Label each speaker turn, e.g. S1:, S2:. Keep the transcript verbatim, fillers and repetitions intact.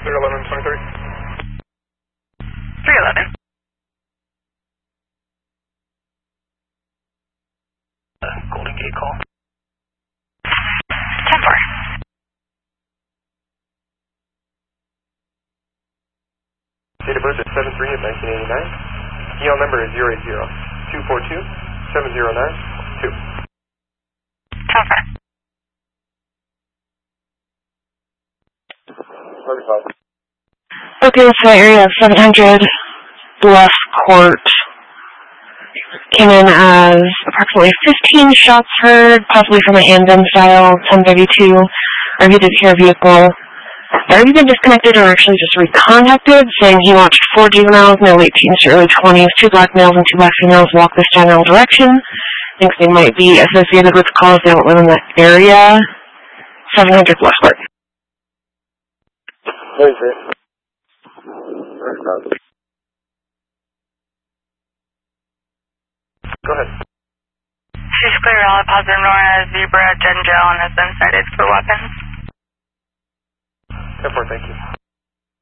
S1: Clear eleven twenty-three.
S2: three eleven.
S1: Uh, Golden Gate call.
S2: ten four.
S1: Date of birth is seven three of nineteen eighty-nine. E L number is zero eight zero two four two seven zero nine two.
S2: ten four.
S3: Okay, so area seven hundred Bluff Court came in as approximately fifteen shots heard, possibly from a handgun style, ten thirty-two, or he did hear a vehicle. They're either been disconnected or actually just recontacted, saying he watched four juveniles, male late teens to early twenties, two black males and two black females walk this general direction. Thinks they might be associated with calls. They don't live in that area. seven hundred Bluff Court.
S1: Where is it? Go ahead.
S2: She's clear all positive Nora, Zebra, Gen Gel, and has been cited for weapons.
S1: ten four, thank you.